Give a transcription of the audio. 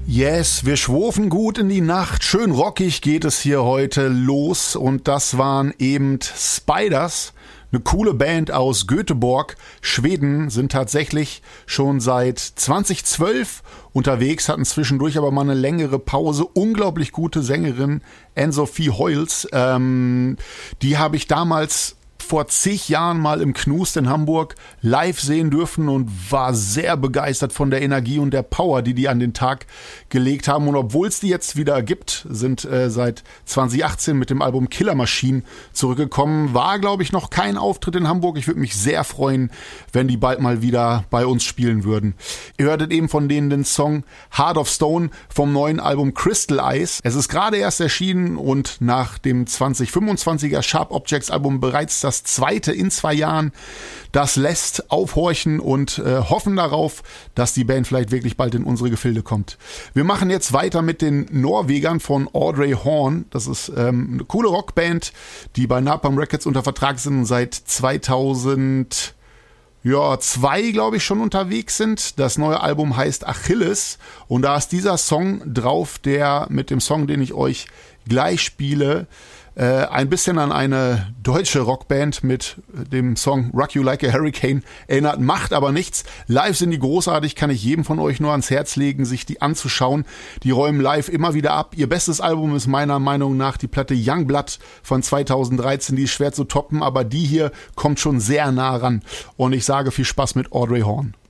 Yes, wir schwufen gut in die Nacht. Schön rockig geht es hier heute los. Und das waren eben Spiders. Eine coole Band aus Göteborg, Schweden, sind tatsächlich schon seit 2012 unterwegs, hatten zwischendurch aber mal eine längere Pause. Unglaublich gute Sängerin Ann-Sophie Hoyles, die habe ich damals vor zig Jahren mal im Knust in Hamburg live sehen dürfen und war sehr begeistert von der Energie und der Power, die an den Tag gelegt haben. Und obwohl es die jetzt wieder gibt, sind seit 2018 mit dem Album Killer Machine zurückgekommen. War, glaube ich, noch kein Auftritt in Hamburg. Ich würde mich sehr freuen, wenn die bald mal wieder bei uns spielen würden. Ihr hörtet eben von denen den Song Heart of Stone vom neuen Album Crystal Eyes. Es ist gerade erst erschienen und nach dem 2025er Sharp Objects Album bereits das zweite in 2 Jahren. Das lässt aufhorchen und hoffen darauf, dass die Band vielleicht wirklich bald in unsere Gefilde kommt. Wir machen jetzt weiter mit den Norwegern von Audrey Horn. Das ist eine coole Rockband, die bei Napalm Records unter Vertrag sind und seit 2002, glaube ich, schon unterwegs sind. Das neue Album heißt Achilles und da ist dieser Song drauf, der mit dem Song, den ich euch gleich spiele, ein bisschen an eine deutsche Rockband mit dem Song Rock You Like a Hurricane erinnert, macht aber nichts. Live sind die großartig, kann ich jedem von euch nur ans Herz legen, sich die anzuschauen. Die räumen live immer wieder ab. Ihr bestes Album ist meiner Meinung nach die Platte Youngblood von 2013, die ist schwer zu toppen, aber die hier kommt schon sehr nah ran. Und ich sage viel Spaß mit Audrey Horn.